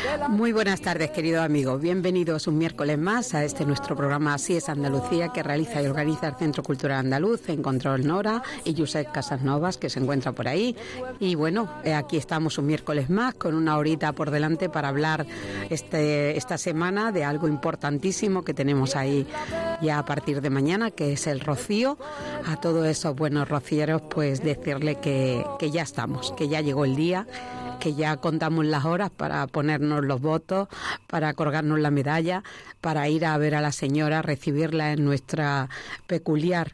Muy buenas tardes, queridos amigos. Bienvenidos un miércoles más a este nuestro programa Así es Andalucía, que realiza y organiza el Centro Cultural Andaluz, en control Nora y Josep Casasnovas, que se encuentra por ahí. Y bueno, aquí estamos un miércoles más con una horita por delante para hablar esta semana de algo importantísimo que tenemos ahí ya a partir de mañana, que es el rocío. A todos esos buenos rocieros, pues decirle que ya estamos, que ya llegó el día, que ya contamos las horas para ponernos los votos, para colgarnos la medalla, para ir a ver a la señora, recibirla en nuestra peculiar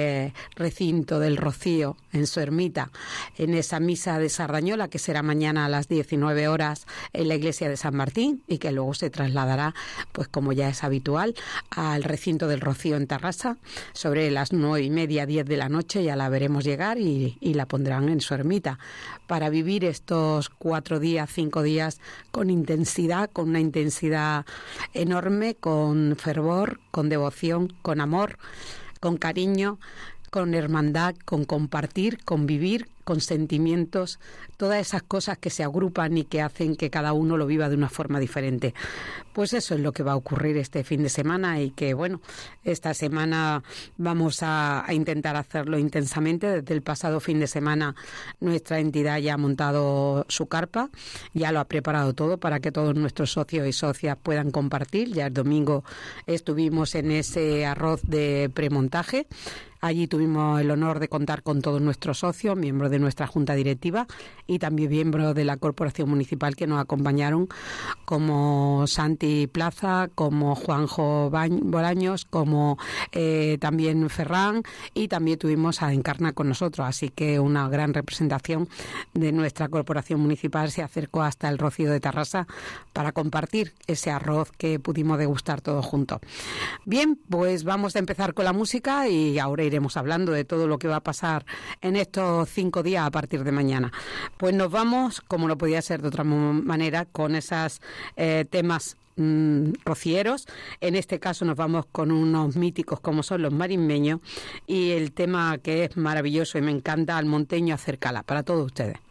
recinto del Rocío, en su ermita, en esa misa de Sardañola que será mañana a las 19 horas en la iglesia de San Martín y que luego se trasladará, pues como ya es habitual, al recinto del Rocío en Tarrasa sobre las 9:30, 10 de la noche. Ya la veremos llegar y la pondrán en su ermita para vivir estos 4 días, 5 días con intensidad, con una intensidad enorme, con fervor, con devoción, con amor, con cariño, con hermandad, con compartir, con vivir, con sentimientos, todas esas cosas que se agrupan y que hacen que cada uno lo viva de una forma diferente. Pues eso es lo que va a ocurrir este fin de semana y que, bueno, esta semana vamos a intentar hacerlo intensamente. Desde el pasado fin de semana nuestra entidad ya ha montado su carpa, ya lo ha preparado todo para que todos nuestros socios y socias puedan compartir. Ya el domingo estuvimos en ese arroz de premontaje. Allí tuvimos el honor de contar con todos nuestros socios, miembros de nuestra junta directiva y también miembros de la corporación municipal que nos acompañaron, como Santi Plaza, como Juanjo Bolaños, como también Ferran, y también tuvimos a Encarna con nosotros, así que una gran representación de nuestra corporación municipal se acercó hasta el Rocío de Tarrasa para compartir ese arroz que pudimos degustar todos juntos. Bien, pues vamos a empezar con la música y ahora iremos hablando de todo lo que va a pasar en estos 5 días a partir de mañana. Pues nos vamos, como no podía ser de otra manera, con esos temas rocieros. En este caso nos vamos con unos míticos como son los marismeños y el tema que es maravilloso y me encanta, Almonteño Acércala, para todos ustedes.